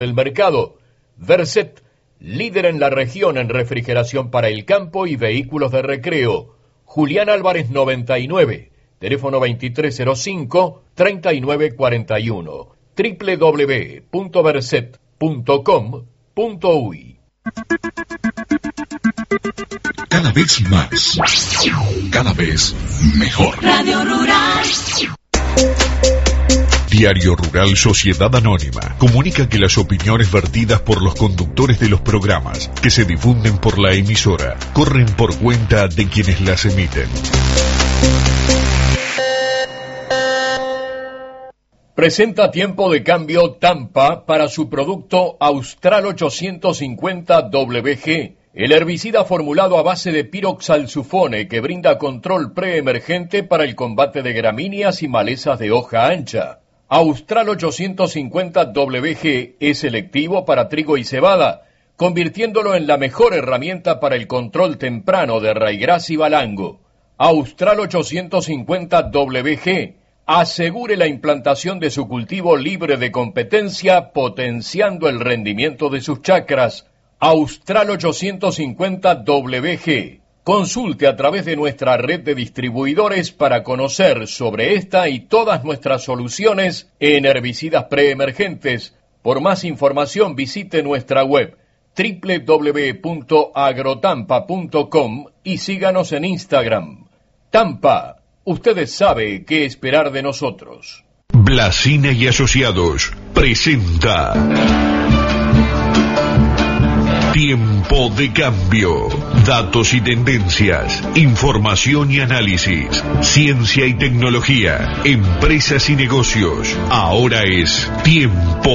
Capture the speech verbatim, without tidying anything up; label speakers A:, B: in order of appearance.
A: del mercado. Verset, líder en la región en refrigeración para el campo y vehículos de recreo. Julián Álvarez noventa y nueve, teléfono veintitrés cero cinco, treinta y nueve cuarenta y uno, doble u doble u doble u punto verset punto com punto uy.
B: Cada vez más, cada vez mejor.
C: Radio Rural.
B: Diario Rural Sociedad Anónima comunica que las opiniones vertidas por los conductores de los programas que se difunden por la emisora corren por cuenta de quienes las emiten.
A: Presenta Tiempo de Cambio Tampa para su producto Austral ochocientos cincuenta W G, el herbicida formulado a base de piroxalsulfone que brinda control preemergente para el combate de gramíneas y malezas de hoja ancha. Austral ochocientos cincuenta W G es selectivo para trigo y cebada, convirtiéndolo en la mejor herramienta para el control temprano de raigras y balango. Austral ochocientos cincuenta W G asegure la implantación de su cultivo libre de competencia, potenciando el rendimiento de sus chacras. Austral ochocientos cincuenta W G. Consulte a través de nuestra red de distribuidores para conocer sobre esta y todas nuestras soluciones en herbicidas preemergentes. Por más información visite nuestra web doble u doble u doble u punto agrotampa punto com y síganos en Instagram. Tampa, ustedes saben qué esperar de nosotros.
B: Blasina y Asociados presenta Tiempo de Cambio. Datos y tendencias, información y análisis, ciencia y tecnología, empresas y negocios. Ahora es Tiempo